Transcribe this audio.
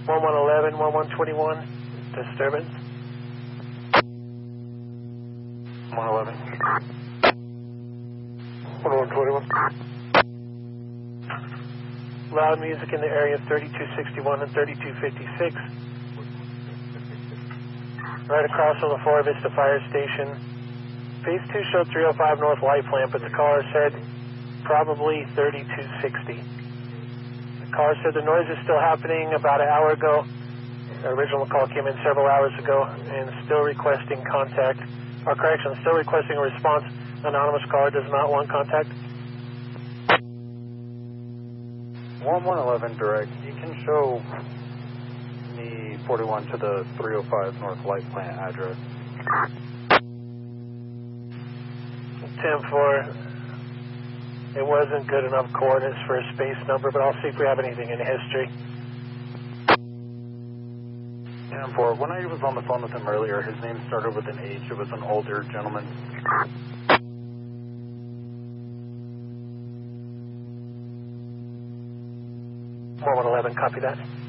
1111, 1121, disturbance. 111. 1121. Loud music in the area 3261 and 3256. Right across from the Flora Vista Fire Station. Phase 2 showed 305 North Light Plant, but the caller said probably 3260. The caller said the noise is still happening about an hour ago. The original call came in several hours ago and still requesting contact. Or correction, still requesting a response. Anonymous caller does not want contact. 1111 direct. You can show me 41 to the 305 North Light Plant address. 10-4. It wasn't good enough coordinates for a space number, but I'll see if we have anything in history. 10-4. When I was on the phone with him earlier, his name started with an H. It was an older gentleman. 1111, copy that.